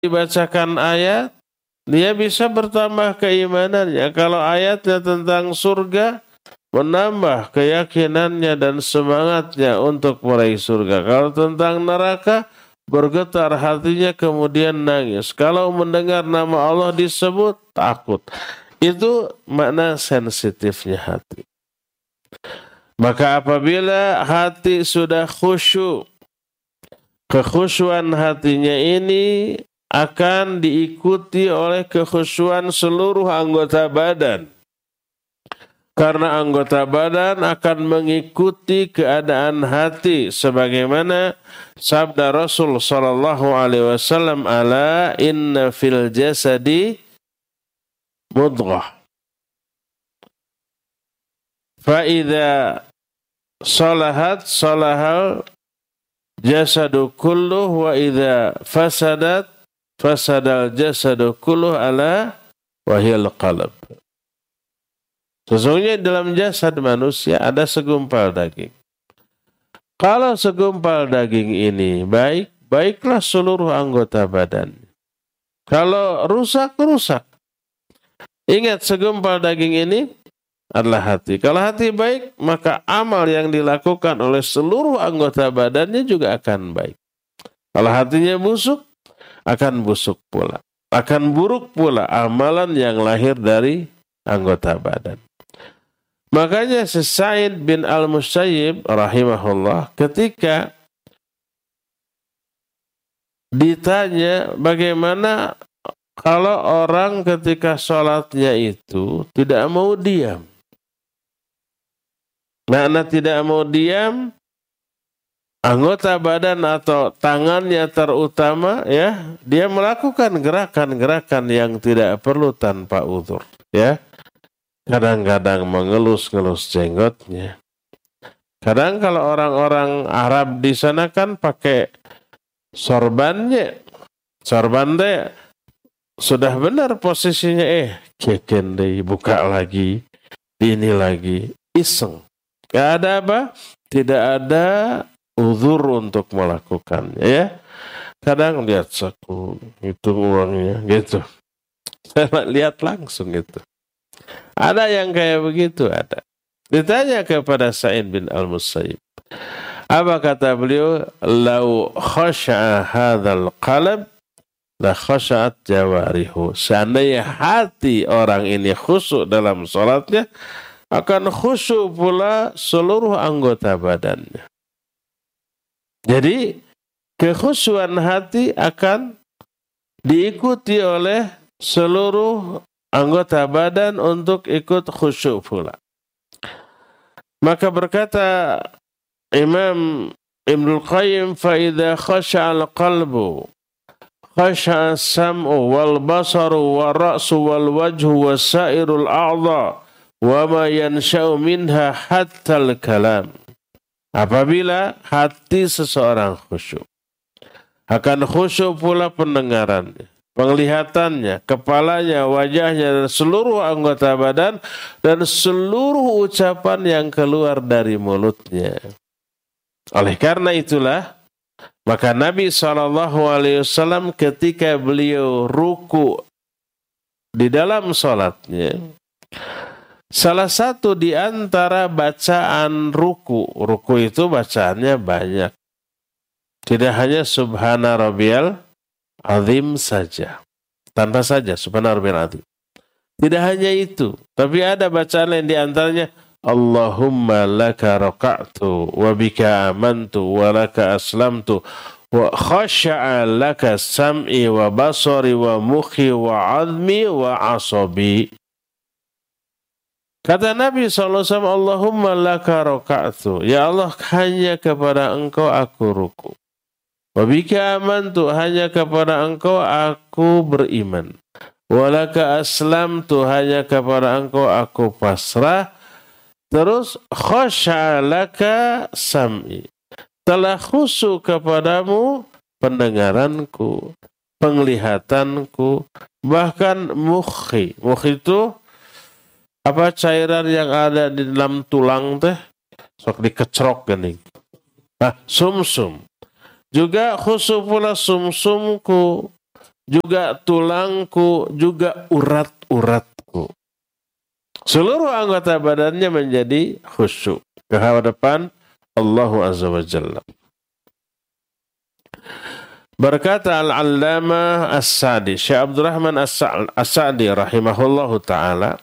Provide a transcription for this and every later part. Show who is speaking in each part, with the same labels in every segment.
Speaker 1: dibacakan ayat, dia bisa bertambah keimanannya. Kalau ayatnya tentang surga, menambah keyakinannya dan semangatnya untuk meraih surga. Kalau tentang neraka, bergetar hatinya kemudian nangis. Kalau mendengar nama Allah disebut, takut. Itu makna sensitifnya hati. Maka apabila hati sudah khusyuk, kekhusyuan hatinya ini akan diikuti oleh kekhusyuan seluruh anggota badan. Karena anggota badan akan mengikuti keadaan hati, sebagaimana sabda Rasul sallallahu alaihi wasallam, ala inna fil jasadi mudghah fa idza salahat salahal jasadu kulluh wa idza fasadat fasadal jasadu kulluh ala wahiyal qalb. Sesungguhnya dalam jasad manusia ada segumpal daging. Kalau segumpal daging ini baik, baiklah seluruh anggota badan. Kalau rusak, rusak. Ingat, segumpal daging ini adalah hati. Kalau hati baik, maka amal yang dilakukan oleh seluruh anggota badannya juga akan baik. Kalau hatinya busuk, akan busuk pula. Akan buruk pula amalan yang lahir dari anggota badan. Makanya Sa'id bin Al-Musayyib rahimahullah ketika ditanya bagaimana kalau orang ketika sholatnya itu tidak mau diam. Makna tidak mau diam, anggota badan atau tangannya terutama ya, dia melakukan gerakan-gerakan yang tidak perlu tanpa uzur ya. Kadang-kadang mengelus-ngelus jenggotnya. Kadang kalau orang-orang Arab di sana kan pakai sorbannya. Sorbannya sudah benar posisinya. Keken deh, buka lagi. Ini lagi. Iseng. Gak ada apa? Tidak ada uzur untuk melakukannya ya. Kadang lihat saku, hitung uangnya gitu. Saya lihat langsung itu. Ada yang kayak begitu, ada. Ditanya kepada Sa'id bin Al-Musayyib. Apa kata beliau? Lau khasha'a hadzal qalb la khasha'at jawarihu. Seandainya hati orang ini khusyuk dalam salatnya, akan khusyuk pula seluruh anggota badannya. Jadi kekhusyuan hati akan diikuti oleh seluruh anggota badan untuk ikut khusyuk pula. Maka berkata Imam Ibnul Qayyim, فَإِذَا خَشَعَ الْقَلْبُ خَشَعَ السَّمْعُ وَالْبَصَرُ وَالرَّأْسُ وَالْوَجْهُ وَسَائِرُ الْأَعْضَاءِ وَمَا يَنْشَأُ مِنْهَا حَتَّى الْكَلَامِ. Apabila hati seseorang khusyuk, akan khusyuk pula pendengarannya, penglihatannya, kepalanya, wajahnya, dan seluruh anggota badan, dan seluruh ucapan yang keluar dari mulutnya. Oleh karena itulah, maka Nabi SAW ketika beliau ruku di dalam salatnya, salah satu di antara bacaan ruku itu bacaannya banyak. Tidak hanya Subhana Rabbiyal Azim saja, tanpa saja Subhana Rabbiyal Azim. Tidak hanya itu, tapi ada bacaan lain di antaranya Allahumma laka raka'tu wa bika amantu wa laka aslamtu wa khasha'a laka sam'i wa basari wa mukhi wa azmi wa asabi. Kata Nabi SAW, Allahumma laka raka'tu, ya Allah, hanya kepada engkau aku ruku. Wabika amantu, hanya kepada engkau aku beriman. Walaka aslamtu, hanya kepada engkau aku pasrah. Terus khasya'alaka sam'i, telah khusyuk kepadamu pendengaranku, penglihatanku, bahkan mukhi. Mukhi itu apa, cairan yang ada di dalam tulang teh, sok dikecrok gini. Sumsum. Juga khusyuk pula sumsumku, juga tulangku, juga urat-uratku. Seluruh anggota badannya menjadi khusyuk ke hadapan Allah Azza wa Jalla. Berkata Al-Allamah As-Sa'di, Syekh Abdurrahman As-Sa'di rahimahullahu ta'ala,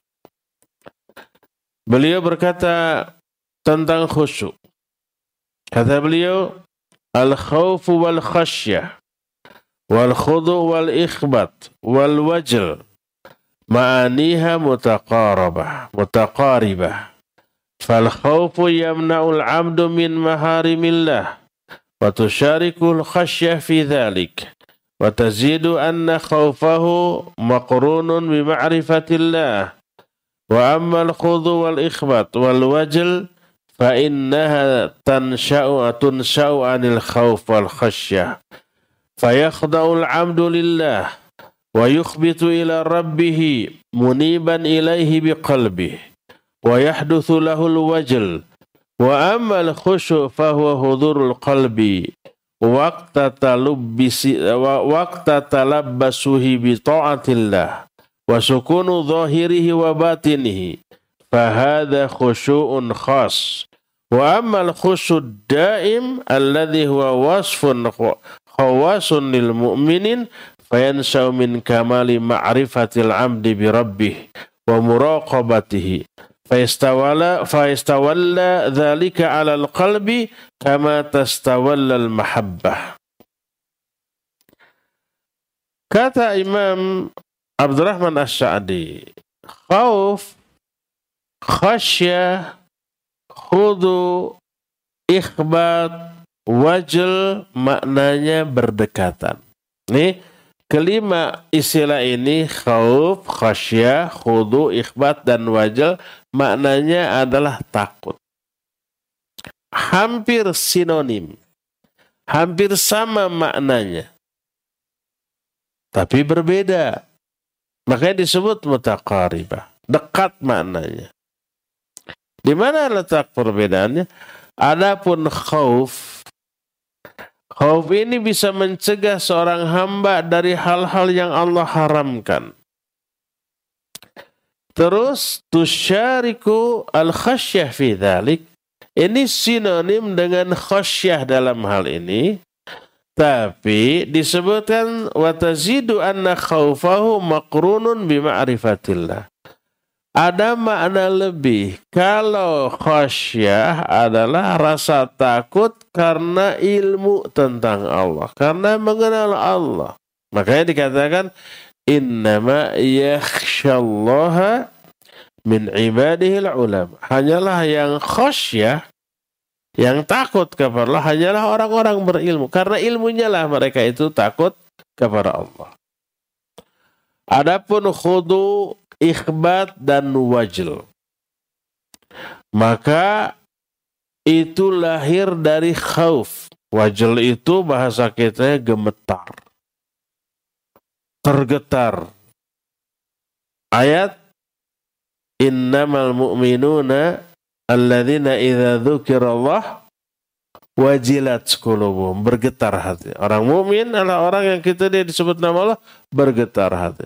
Speaker 1: beliau berkata tentang khusyuk. Kata beliau, al-khawfu wal khasyah wal khudu' wal ikhbat wal wajl ma'aniha mutaqaribah. Fal khawfu yamna'ul 'abdu min maharimillah wa tusyarikul khasyah fi dhalik wa tazidu anna khawfahu maqrunun bi ma'rifatillah wa amma al-khudu wal ikhbat wal wajl fa innaha tunsha'u 'anil khawf wal khasyah fayakhda'ul 'abdu lillah wa yukhbitu ila rabbih muniban ilaihi biqalbihi wa yahduthu lahul wajl wa amal khusyu' fahuwa hudurul qalbi waqta talabbasuhi bi ta'atillah wa sukunu zahirihi wa batinihi fahadha khusyu'un khas wa amal khusyud daim alladhi huwa wasfun khawasun lil mu'minin fayansha'u min kamali ma'rifatil 'abdi bi rabbih wa muraqabatihi فيستولى ذلك على القلب كما تستولى المحبة. Kata Imam Abdurrahman As-Sa'di, khauf, khasyah, khudu, ikhbat, wajl maknanya berdekatan. Nih kelima istilah ini, khauf, khasyah, khudu, ikhbat, dan wajl, maknanya adalah takut. Hampir sinonim. Hampir sama maknanya. Tapi berbeda. Makanya disebut mutaqaribah. Dekat maknanya. Di mana letak perbedaannya? Adapun khauf, khauf ini bisa mencegah seorang hamba dari hal-hal yang Allah haramkan. Terus tusyariku al-khasyah fi dhalik. Ini sinonim dengan khasyah dalam hal ini. Tapi disebutkan wa tazidu anna khaufahu maqrunun bi ma'rifatillah. Ada makna lebih. Kalau khasyah adalah rasa takut karena ilmu tentang Allah, karena mengenal Allah. Makanya dikatakan innama yakhsyallaha min ibadihil ulama. Hanyalah yang khasyah, yang takut kepada Allah, hanyalah orang-orang berilmu. Karena ilmunya lah mereka itu takut kepada Allah. Adapun khudu, ikhbat, dan wajl, maka itu lahir dari khauf. Wajl itu bahasa kita gemetar, tergetar. Ayat innamal mu'minuna alladzina idza dzukirallah wajilat qulubuhum, bergetar hati. Orang mukmin adalah orang yang kita dia disebut nama Allah, bergetar hati.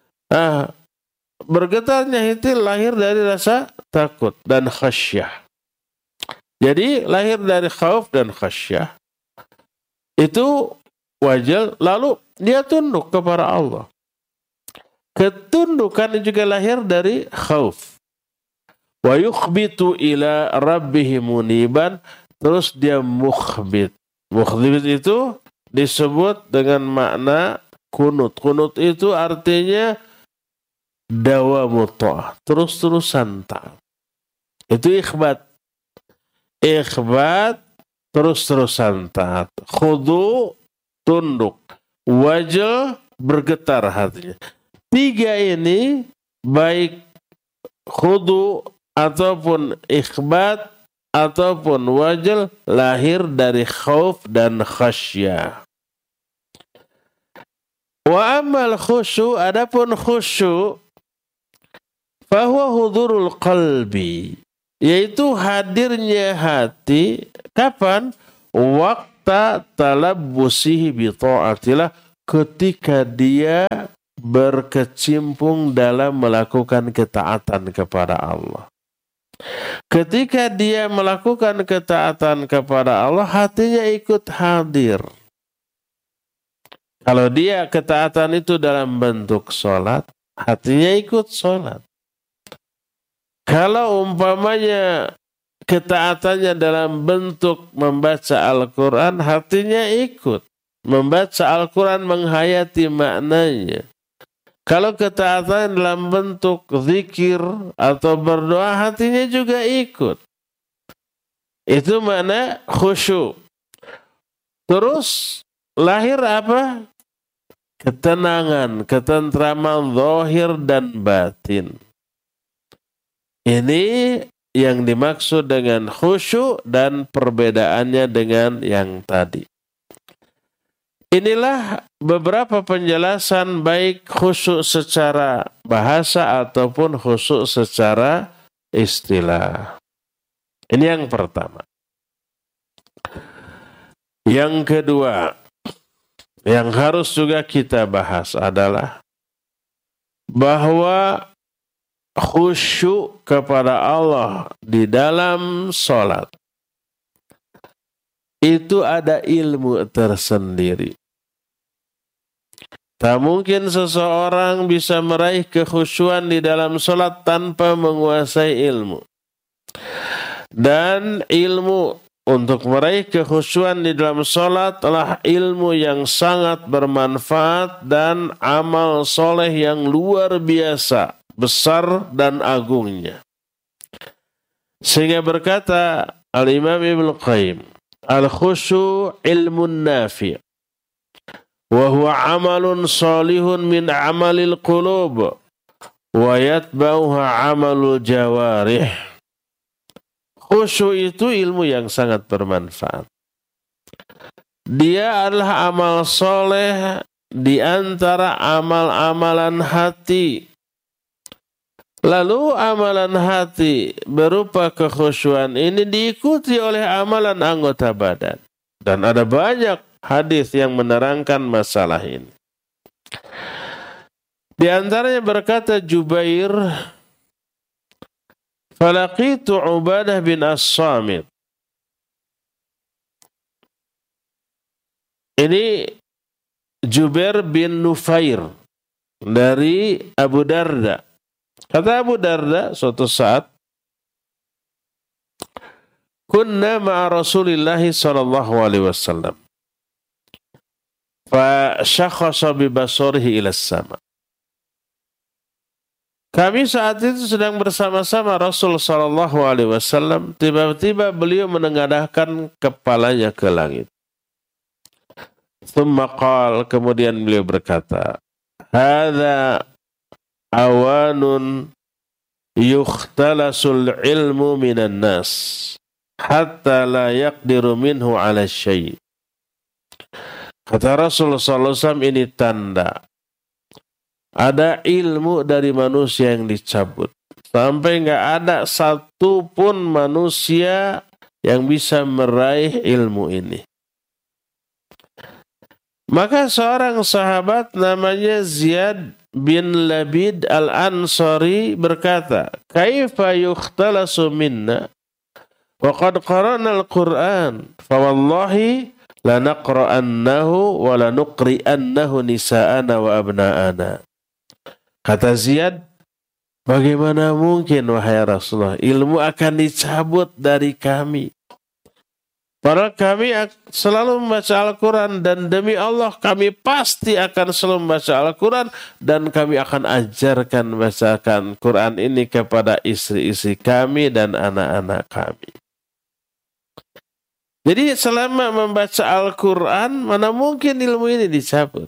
Speaker 1: Bergetarnya itu lahir dari rasa takut dan khasyah. Jadi lahir dari khauf dan khasyah. Itu wajal, lalu dia tunduk kepada Allah. Ketundukan juga lahir dari khauf. Wa yukhbitu ila rabbih muniban, terus dia mukhbit. Mukhbit itu disebut dengan makna kunut. Kunut itu artinya dawamu ta'ah, terus-terusan taat. Itu ikhbat. Ikhbat, terus-terusan taat. Khudu, tunduk. Wajl, bergetar hatinya. Tiga ini, baik khudu ataupun ikhbat ataupun wajl, lahir dari khauf dan khasyah. Wa amal khusyu, adapun khusyu, fahuwa hudurul qalbi, yaitu hadirnya hati kapan? Waqta talabbusihi bi ta'atillah, ketika dia berkecimpung dalam melakukan ketaatan kepada Allah. Ketika dia melakukan ketaatan kepada Allah, hatinya ikut hadir. Kalau dia ketaatan itu dalam bentuk sholat, hatinya ikut sholat. Kalau umpamanya ketaatannya dalam bentuk membaca Al-Quran, hatinya ikut. Membaca Al-Quran menghayati maknanya. Kalau ketaatan dalam bentuk zikir atau berdoa, hatinya juga ikut. Itu makna khusyuk. Terus lahir apa? Ketenangan, ketentraman zahir dan batin. Ini yang dimaksud dengan khusyuk dan perbedaannya dengan yang tadi. Inilah beberapa penjelasan baik khusyuk secara bahasa ataupun khusyuk secara istilah. Ini yang pertama. Yang kedua, yang harus juga kita bahas adalah bahwa khusyuk kepada Allah di dalam sholat itu ada ilmu tersendiri. Tak mungkin seseorang bisa meraih kekhusyuan di dalam sholat tanpa menguasai ilmu. Dan ilmu untuk meraih kekhusyuan di dalam sholat adalah ilmu yang sangat bermanfaat dan amal soleh yang luar biasa, besar dan agungnya. Sehingga berkata Al-Imam Ibnu Qayyim, al-khusyu' ilmun nafi' wa huwa amalun salihun min amalil qulub wa yatba'uha amalul jawarih. Khusyuk itu ilmu yang sangat bermanfaat. Dia adalah amal soleh di antara amal-amalan hati. Lalu amalan hati berupa kekhusyuan ini diikuti oleh amalan anggota badan. Dan ada banyak hadis yang menerangkan masalah ini. Di antaranya berkata Jubair, falaqitu Ubadah bin As-Samit. Ini Jubair bin Nufair dari Abu Darda. Kata Abu Darda suatu saat, kunna ma'a Rasulillahi sallallahu alaihi wasallam. Fa syakhasa bi basarihi ila sama. Kami saat itu sedang bersama-sama Rasul sallallahu alaihi wasallam, tiba-tiba beliau menengadahkan kepalanya ke langit. Tsumma qala, kemudian beliau berkata, hadza awanun yukhtalasul ilmu minan nas hatta la yaqdiru minhu ala syai'. Kata Rasulullah SAW, ini tanda ada ilmu dari manusia yang dicabut sampai nggak ada satu pun manusia yang bisa meraih ilmu ini. Maka seorang sahabat namanya Ziyad bin Labid al-Ansari berkata, kaifa yukhtalasu minna wa qad qara'na al-Qur'an fa wallahi lanaqra'annahu wa lanuqri'annahu nisa'ana wa abna'ana. Kata Ziyad, bagaimana mungkin wahai Rasulullah ilmu akan dicabut dari kami? Padahal kami selalu membaca Al-Quran dan demi Allah kami pasti akan selalu membaca Al-Quran dan kami akan ajarkan bacakan Quran ini kepada istri-istri kami dan anak-anak kami. Jadi selama membaca Al-Quran mana mungkin ilmu ini dicabut?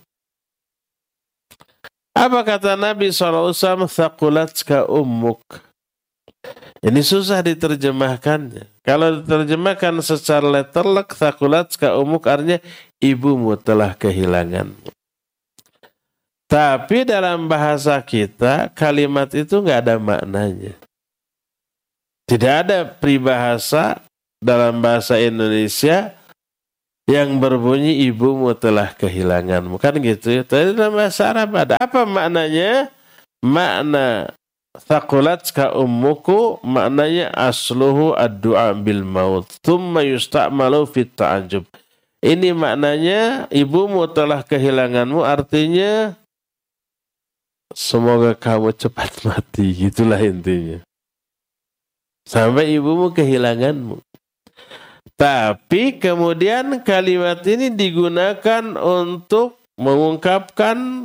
Speaker 1: Apa kata Nabi SAW? Thaqulatska ummuk. Ini susah diterjemahkannya. Kalau diterjemahkan secara letterlek, thaqulatska ummuk artinya ibumu telah kehilanganmu. Tapi dalam bahasa kita kalimat itu nggak ada maknanya. Tidak ada peribahasa dalam bahasa Indonesia yang berbunyi ibumu telah kehilanganmu. Kan gitu ya. Tadi dalam bahasa Arab ada. Apa maknanya? Makna thaqulatka ummuku maknanya asluhu ad-du'a bil maut. Thumma yusta'malu fit ta'ajub. Ini maknanya ibumu telah kehilanganmu artinya semoga kamu cepat mati. Gitulah intinya. Sampai ibumu kehilanganmu. Tapi kemudian kalimat ini digunakan untuk mengungkapkan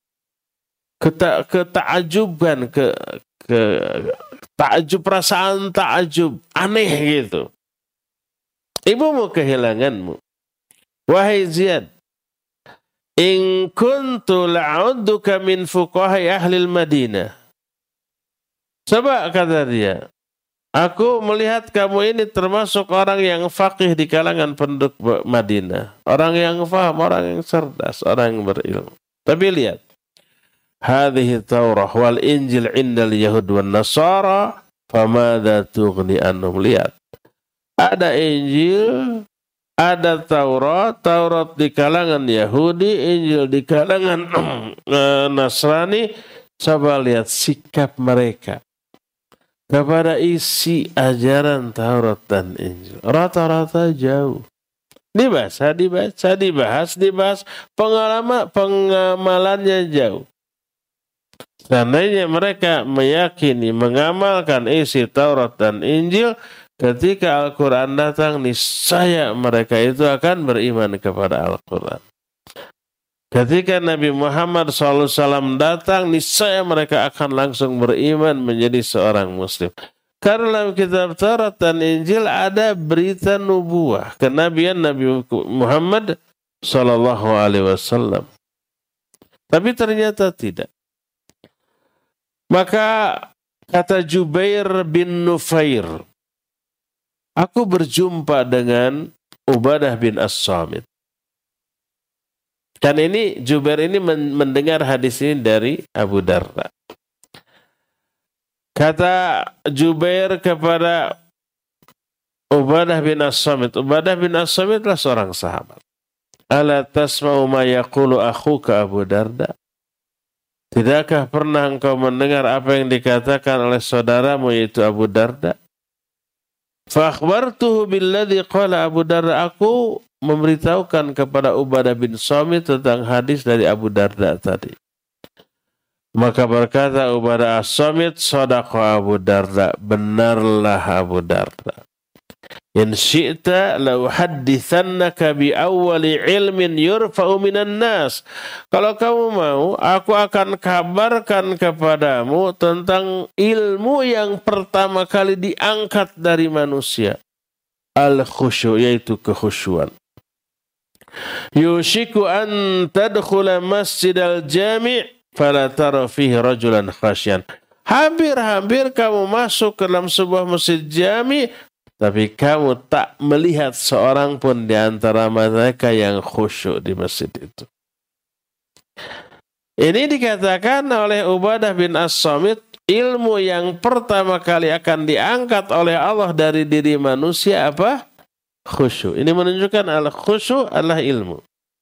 Speaker 1: ketaajuban, takjub, perasaan takjub, aneh gitu. Ibumu kehilanganmu. Wahai Ziyad, in kuntu la'udduka min fuqahai ahlil Madinah. Coba kata dia, aku melihat kamu ini termasuk orang yang faqih di kalangan penduduk Madinah. Orang yang faham, orang yang cerdas, orang yang berilmu. Tapi lihat, hadhihi Taurah wal Injil indal Yahud wan Nasara, famadha tughni annum. Lihat, ada Injil, ada Taurat, Taurat di kalangan Yahudi, Injil di kalangan Nasrani. Coba lihat sikap mereka kepada isi ajaran Taurat dan Injil. Rata-rata jauh. Dibahas. Pengamalannya jauh. Seandainya mereka meyakini, mengamalkan isi Taurat dan Injil, ketika Al-Quran datang, niscaya mereka itu akan beriman kepada Al-Quran. Ketika Nabi Muhammad SAW datang, niscaya mereka akan langsung beriman menjadi seorang Muslim. Karena dalam kitab Taurat dan Injil ada berita nubuah, kenabian Nabi Muhammad SAW. Tapi ternyata tidak. Maka kata Jubair bin Nufair, aku berjumpa dengan Ubadah bin As-Samit. Dan ini Jubair ini mendengar hadis ini dari Abu Darda. Kata Jubair kepada Ubadah bin As-Samit. Ubadah bin As-Samit adalah seorang sahabat. Ala tasma'u ma yaqulu akhuka Abu Darda? Tidakkah pernah engkau mendengar apa yang dikatakan oleh saudaramu yaitu Abu Darda? Fa akhbartuhu billadzi qala Abu Darda. Aku memberitahukan kepada Ubadah bin Samit tentang hadis dari Abu Darda tadi. Maka berkata Ubadah As-Samit, sadaqa Abu Darda, benarlah Abu Darda. In syi'ta la uhaddithannaka bi awwali ilmin yurfa'u minan nas. Kalau kamu mau, aku akan kabarkan kepadamu tentang ilmu yang pertama kali diangkat dari manusia. Al-khusyu', yaitu kekhusyuan. Yushiku an tadkhula masjidal jami' fala tara fihi rajulan khasyan. Hampir-hampir kamu masuk ke dalam sebuah masjid jami', tapi kamu tak melihat seorang pun di antara mereka yang khusyuk di masjid itu. Ini dikatakan oleh Ubadah bin As-Samit, ilmu yang pertama kali akan diangkat oleh Allah dari diri manusia apa? Khusyuk. Ini menunjukkan al-khusyuk adalah ilmu.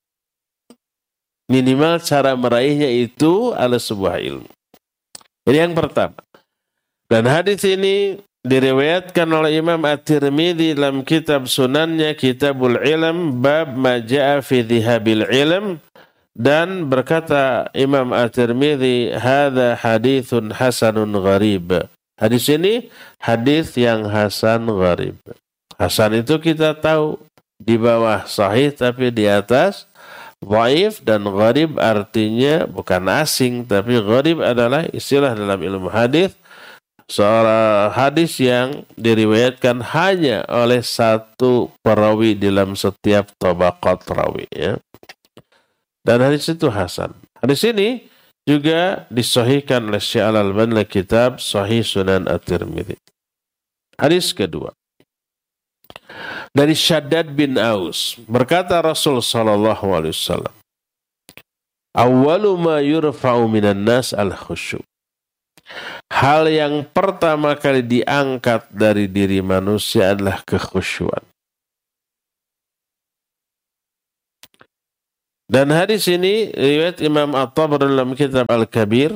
Speaker 1: Minimal cara meraihnya itu adalah sebuah ilmu. Ini yang pertama. Dan hadis ini diriwayatkan oleh Imam At-Tirmidzi dalam kitab sunannya Kitabul Ilm bab ma ja'a fi dhihabil ilm, dan berkata Imam At-Tirmidzi hadza haditsun hasanun gharib. Hadis ini hadis yang hasan gharib. Hasan itu kita tahu di bawah sahih tapi di atas dhaif, dan gharib artinya bukan asing, tapi gharib adalah istilah dalam ilmu hadis. Seorang hadis yang diriwayatkan hanya oleh satu perawi dalam setiap tabaqat rawi, ya. Dan hadis itu hasan. Hadis ini juga disahihkan oleh Syekh Al-Albani dalam kitab Sahih Sunan At-Tirmidzi. Hadis kedua. Dari Shaddad bin Aus, berkata Rasul sallallahu alaihi wasallam, awwalu ma yurfa'u minan nas al-khusyu'. Hal yang pertama kali diangkat dari diri manusia adalah kekhusyuan. Dan hadis ini riwayat Imam At-Tabrani dalam kitab Al-Kabir,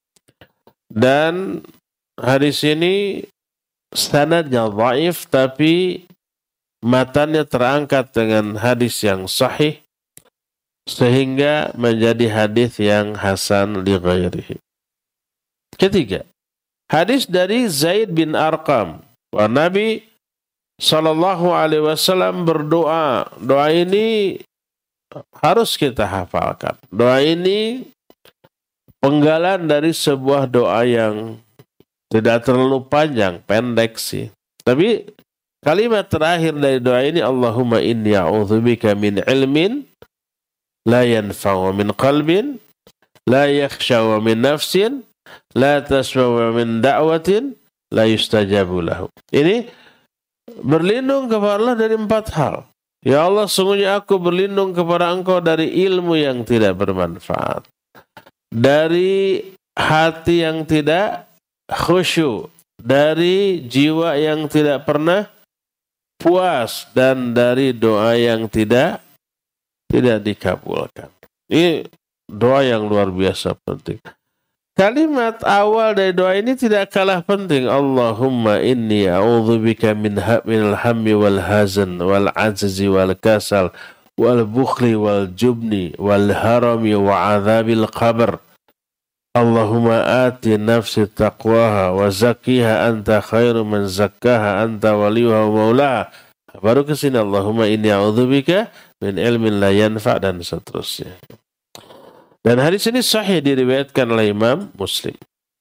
Speaker 1: dan hadis ini sanadnya dhaif tapi matanya terangkat dengan hadis yang sahih sehingga menjadi hadis yang hasan li ghairihi. Ketiga, hadis dari Zaid bin Arqam, bahwa Nabi sallallahu alaihi wasallam berdoa. Doa ini harus kita hafalkan. Doa ini penggalan dari sebuah doa yang tidak terlalu panjang, pendek sih. Tapi kalimat terakhir dari doa ini, Allahumma inni a'udzubika min ilmin la yanfa'u, min qalbin la yakhshaw, min nafsin la tasma'u, min da'watin la yustajabu lahu. Ini berlindung kepada Allah dari 4 hal. Ya Allah, sungguhnya aku berlindung kepada Engkau dari ilmu yang tidak bermanfaat, dari hati yang tidak khusyuk, dari jiwa yang tidak pernah puas, dan dari doa yang tidak dikabulkan. Ini doa yang luar biasa penting. Kalimat awal dari doa ini tidak kalah penting. Allahumma inni a'udzubika minal hammi wal hazan wal ajzi wal kasal wal bukhli wal jubni wal harami wa adzabil qabr. Allahumma ati nafsi taqwaha wa zakkiha anta khairu man zakkaha anta waliyuha wa maulaha. Baru ke sini Allahumma inni a'udzubika min ilmin la yanfa' dan seterusnya. Dan hadis ini sahih diriwayatkan oleh Imam Muslim.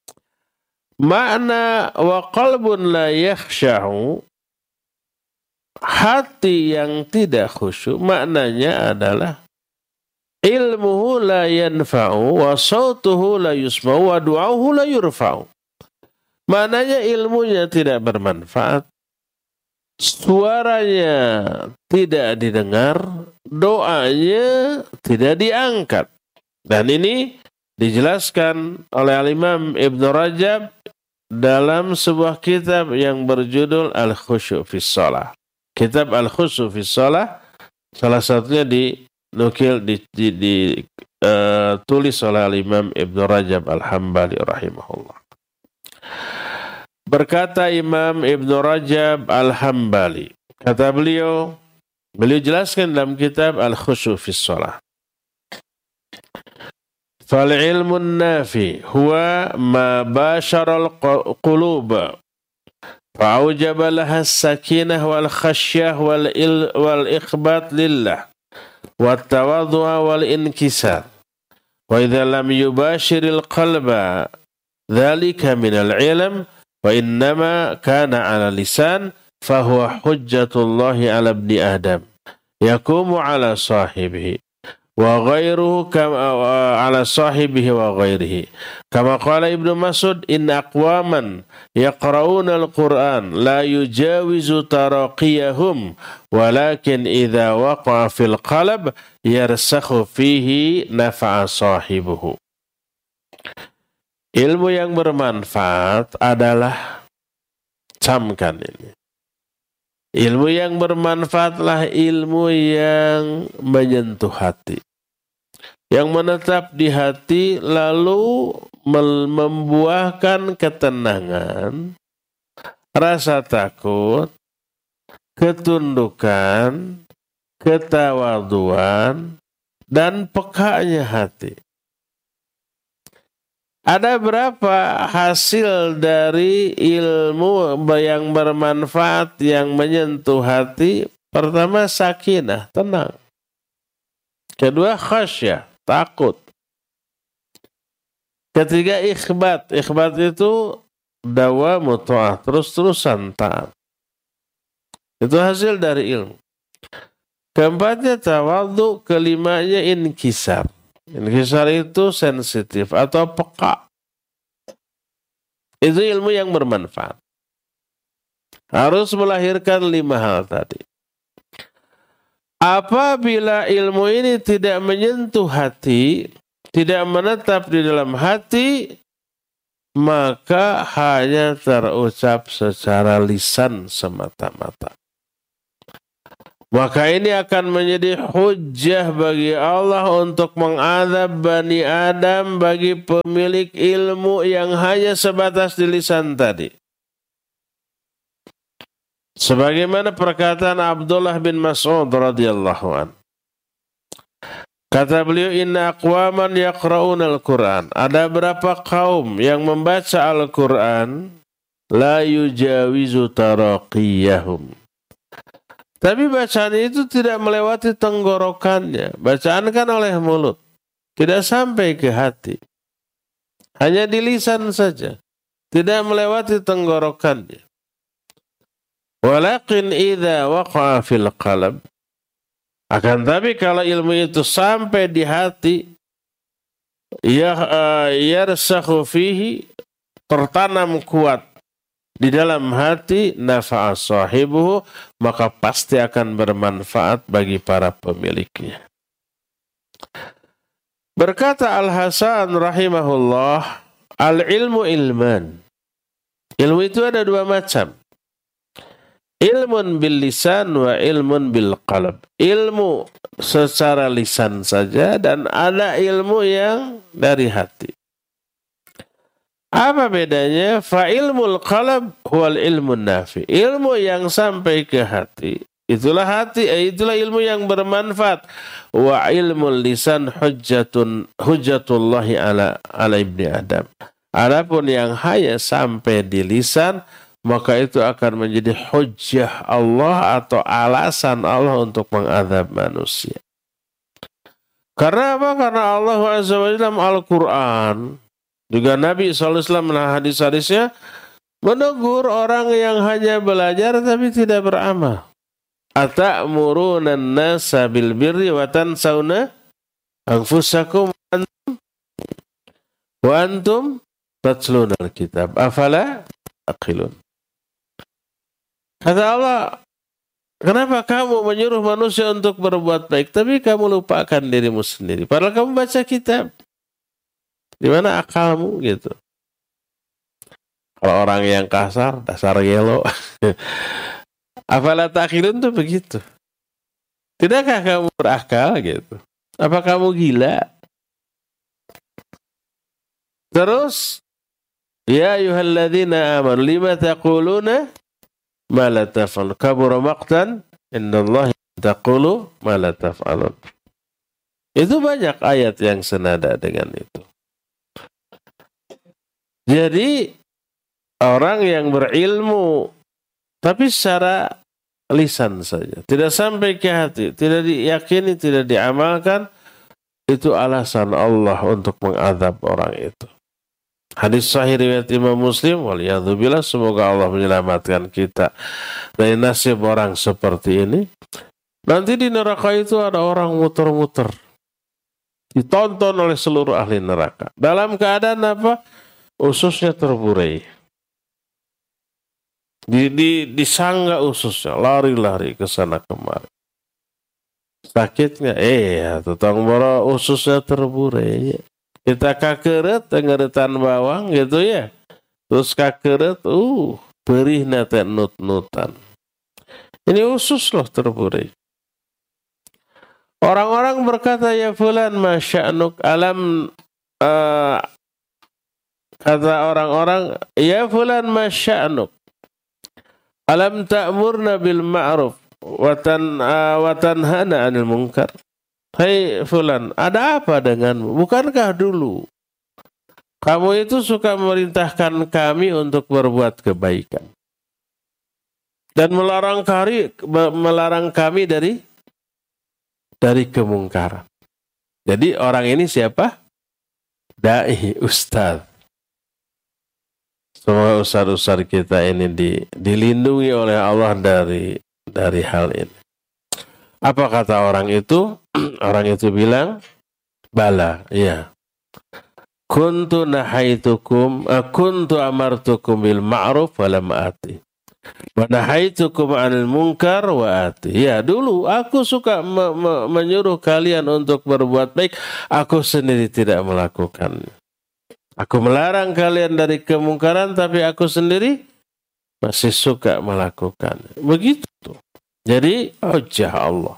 Speaker 1: Makna wa qalbun la yakhsha'u, hati yang tidak khusyuk, maknanya adalah ilmuhu la yanfa'u wa sautuhu la yusma'u wa du'auhu la yurfa'u. Maknanya ilmunya tidak bermanfaat, suaranya tidak didengar, doanya tidak diangkat. Dan ini dijelaskan oleh Al-Imam Ibn Rajab dalam sebuah kitab yang berjudul Al-Khusyu' fis Shalah. Kitab Al-Khusyu' fis Shalah salah satunya dinukil, ditulis oleh Al-Imam Ibn Rajab Al-Hambali rahimahullah. Berkata Imam Ibn Rajab Al-Hambali, kata beliau jelaskan dalam kitab Al-Khusyu' fis Shalah. فالعلم النافي هو ما باشر القلوب فأوجب لها السكينة والخشية والإخبات لله والتواضع والانكسار. وإذا لم يباشر القلب ذلك من العلم وإنما كان على اللسان فهو حجة الله على ابن آدم يقوم على صاحبه وغيره كما على صاحبه وغيره كما قال ابن مسعود إن أقواما يقرؤون القرآن لا يجاوز تراقيهم ولكن إذا وقع في القلب يرسخ فيه نفع صاحبه. Ilmu yang bermanfaat adalah, camkan ini, ilmu yang bermanfaatlah ilmu yang menyentuh hati, yang menetap di hati lalu membuahkan ketenangan, rasa takut, ketundukan, ketawaduan, dan pekanya hati. Ada berapa hasil dari ilmu yang bermanfaat yang menyentuh hati? Pertama, sakinah, tenang. Kedua, khasyah, takut. Ketiga, ikhbat. Ikhbat itu dawamu ta'ah, terus-terusan taat. Itu hasil dari ilmu. Keempatnya tawadhu, kelimanya inkisar. Inkisar itu sensitif atau peka. Itu ilmu yang bermanfaat. Harus melahirkan 5 hal tadi. Apabila ilmu ini tidak menyentuh hati, tidak menetap di dalam hati, maka hanya terucap secara lisan semata-mata. maka ini akan menjadi hujjah bagi Allah untuk mengadab Bani Adam bagi pemilik ilmu yang hanya sebatas di lisan tadi. Sebagaimana perkataan Abdullah bin Mas'ud radhiyallahu an. Kata beliau, inna aqwaman yaqra'una al-Qur'an. Ada berapa kaum yang membaca Al-Qur'an la yujawizu taraqiyahum. Tapi bacaan itu tidak melewati tenggorokannya. Bacaan kan oleh mulut. Tidak sampai ke hati. Hanya di lisan saja. Tidak melewati tenggorokannya. Walakin idza waqa'a fil qalb. Akan tapi kalau ilmu itu sampai di hati, yarsakhu fihi, tertanam kuat di dalam hati, nafa'a sahibuhu, maka pasti akan bermanfaat bagi para pemiliknya. Berkata Al-Hasan rahimahullah, al-ilmu ilman. Ilmu itu ada dua macam. Ilmun bil lisan wa ilmun bil qalb. Ilmu secara lisan saja dan ada ilmu yang dari hati. Apa bedanya? Fa ilmul qalb huwal ilmun nafi. Ilmu yang sampai ke hati, itulah ilmu yang bermanfaat. Wa ilmul lisan hujjatullahi ala ibni Adam. Adapun yang hanya sampai di lisan, maka itu akan menjadi hujjah Allah atau alasan Allah untuk mengadab manusia. Karena apa? Karena Allah Azza wa Jalla dalam Al-Quran, juga Nabi SAW hadis-hadisnya menegur orang yang hanya belajar tapi tidak beramal. Ata'muruna an-nasa bil birri wa tansawna anfusakum wa antum tatluna al-kitab. Afala taqilun. Kata Allah, kenapa kamu menyuruh manusia untuk berbuat baik tapi kamu lupakan dirimu sendiri? Padahal kamu baca kitab. Di mana akalmu gitu? Kalau orang yang kasar, dasar gelo. Afala taqilun tuh begitu. Tidakkah kamu berakal gitu? Apa kamu gila? Terus, ya ayyuhalladzina amanu lima taquluna ma la taf'alun. Kabura maqtan innallahi taqulu ma la taf'alun. Itu banyak ayat yang senada dengan itu. Jadi orang yang berilmu tapi secara lisan saja, tidak sampai ke hati, tidak diyakini, tidak diamalkan, itu alasan Allah untuk mengadab orang itu. Hadis sahih riwayat Imam Muslim, waliyadzubillah, semoga Allah menyelamatkan kita dari nasib orang seperti ini. Nanti di neraka itu ada orang muter-muter, ditonton oleh seluruh ahli neraka. Dalam keadaan apa? Ususnya terburai. Disangga ususnya, lari-lari ke sana kemari. Sakitnya, tutang boro ususnya terburai. Kita kakeret, tengeretan bawang gitu ya. Terus kakeret, perih nate nut-nutan. Ini usus loh terburai. Orang-orang berkata, ya fulan masya'nuk alam, kata orang-orang, ya fulan masya'nuk alam ta'murna bil ma'ruf wa tanhana 'anil munkar. Hai fulan, ada apa denganmu? Bukankah dulu kamu itu suka memerintahkan kami untuk berbuat kebaikan dan melarang kami dari kemungkaran. Jadi orang ini siapa? Dai, ustaz. Semoga ustaz-ustaz kita ini dilindungi oleh Allah dari hal ini. Apa kata orang itu? Orang itu bilang, bala, ya. Kuntu amartukum bil ma'ruf wa lam ati. Wa nahaitukum 'anil munkar wa ati. Ya, dulu aku suka menyuruh kalian untuk berbuat baik, aku sendiri tidak melakukannya. Aku melarang kalian dari kemungkaran, tapi aku sendiri masih suka melakukannya. Begitu. Jadi hujjah Allah.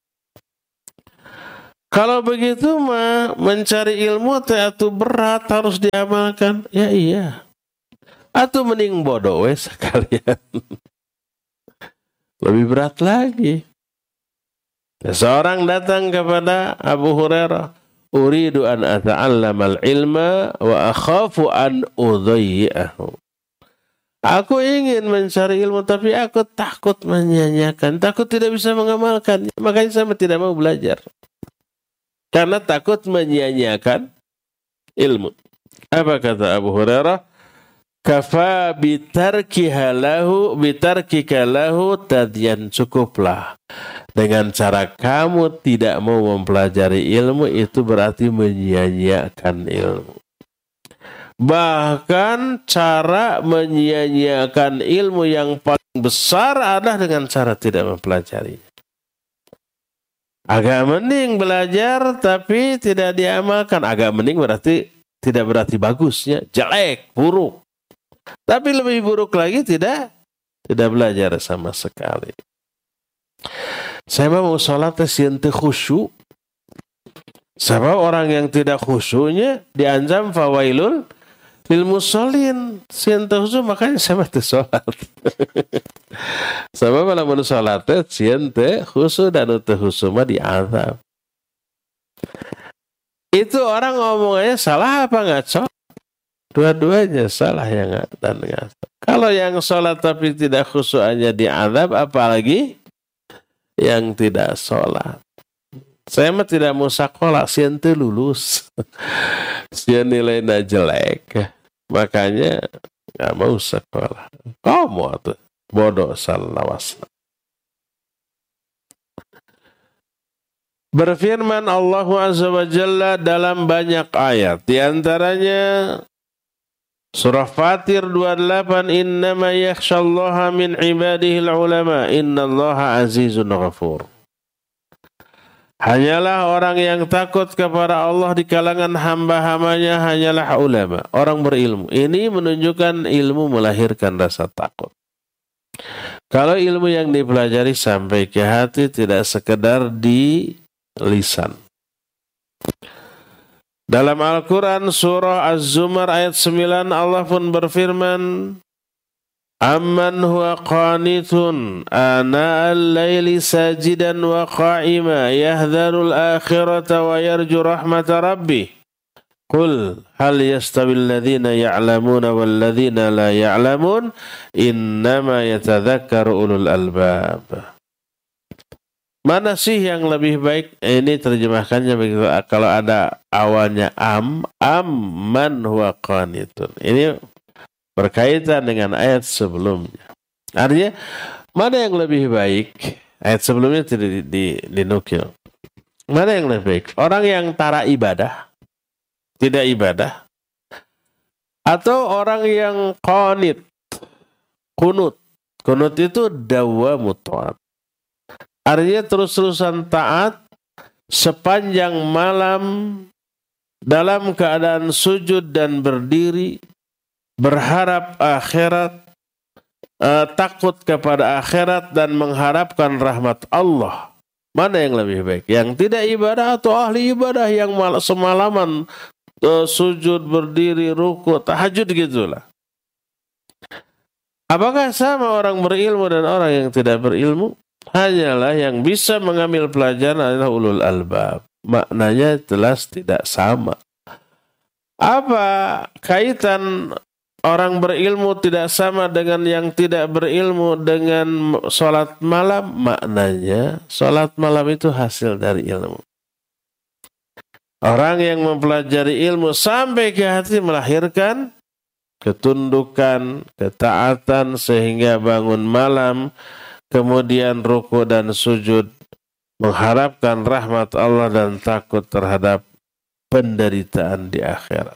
Speaker 1: Kalau begitu mah mencari ilmu atuh berat harus diamalkan. Ya iya. Atuh mending bodoh sekalian. Lebih berat lagi. Seorang datang kepada Abu Hurairah, "Uridu an ata'allamal ilma wa akhafu an udhayyi'ahu." Aku ingin mencari ilmu tapi aku takut menyanyiakan, takut tidak bisa mengamalkan. Makanya saya tidak mau belajar. Karena takut menyia-nyiakan ilmu. Apa kata Abu Hurairah? Kafa bitarkika lahu tadyan, cukuplah. Dengan cara kamu tidak mau mempelajari ilmu, itu berarti menyia-nyiakan ilmu. Bahkan cara menyia-nyiakan ilmu yang paling besar adalah dengan cara tidak mempelajari. Agak mending belajar tapi tidak diamalkan. Agak mending berarti tidak berarti bagusnya, jelek, buruk. Tapi lebih buruk lagi tidak belajar sama sekali. Saya mau sholat siente khusyuk. Sebab orang yang tidak khusyuknya diancam fawailul lil musallin, siente khusyuk, makanya saya mati sholat. Sebab kalau mau sholat siente khusyuk dan utuh khusyuk mah diazab. Itu orang ngomongnya salah apa ngaco? Dua-duanya salah yang dan ngaco. Kalau yang sholat tapi tidak khusyuk hanya diazab, apalagi yang tidak sholat. Saya mah tidak mau sekolah, siente lulus. Sian nilainya jelek. Makanya nggak mau sekolah. Kamu tuh bodoh salawas. Berfirman Allah Azza wa Jalla dalam banyak ayat. Di antaranya surah Fatir 28, innama yakhshallaha min ibadihil ulama, innallaha azizun ghafur. Hanyalah orang yang takut kepada Allah di kalangan hamba-hambanya hanyalah ulama, orang berilmu. Ini menunjukkan ilmu melahirkan rasa takut. Kalau ilmu yang dipelajari sampai ke hati, tidak sekedar di lisan. Dalam Al-Quran surah Az-Zumar ayat 9 Allah pun berfirman, amman huwa qanitun ana al-laili sajidan wa qa'ima yahdharul akhirata wa yarju rahmata rabbih qul hal yastawil ladhina ya'lamuna wal ladhina la ya'lamun innama yatadhakkaru ulul albab. Mana sih yang lebih baik? Ini terjemahkannya begitu. Kalau ada awalnya amman huwa qanitun. Ini berkaitan dengan ayat sebelumnya. Artinya, mana yang lebih baik? Ayat sebelumnya tidak dinukil. Mana yang lebih baik? Orang yang tara ibadah, tidak ibadah, atau orang yang qanit, kunut. Kunut itu dawamut ta'at. Artinya terus-terusan taat sepanjang malam dalam keadaan sujud dan berdiri, berharap akhirat, takut kepada akhirat dan mengharapkan rahmat Allah. Mana yang lebih baik? Yang tidak ibadah atau ahli ibadah yang semalaman sujud, berdiri, ruku, tahajud gitulah. Apakah sama orang berilmu dan orang yang tidak berilmu? Hanyalah yang bisa mengambil pelajaran adalah ulul albab. Maknanya jelas tidak sama. Apa kaitan orang berilmu tidak sama dengan yang tidak berilmu dengan sholat malam? Maknanya sholat malam itu hasil dari ilmu. Orang yang mempelajari ilmu sampai ke hati melahirkan ketundukan, ketaatan sehingga bangun malam, kemudian ruku dan sujud, mengharapkan rahmat Allah dan takut terhadap penderitaan di akhirat.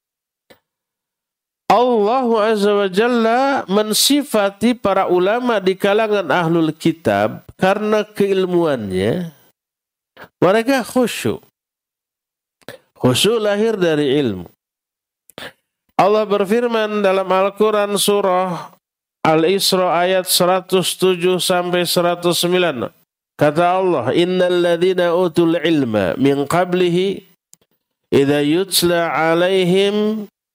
Speaker 1: Allah Azza wa Jalla mensifati para ulama di kalangan ahlul kitab karena keilmuannya. Mereka khusyuk. Khusyuk lahir dari ilmu. Allah berfirman dalam Al-Quran surah Al-Isra ayat 107 sampai 109. Kata Allah, innal ladzina utul ilma min qablihi idza yutla alaihim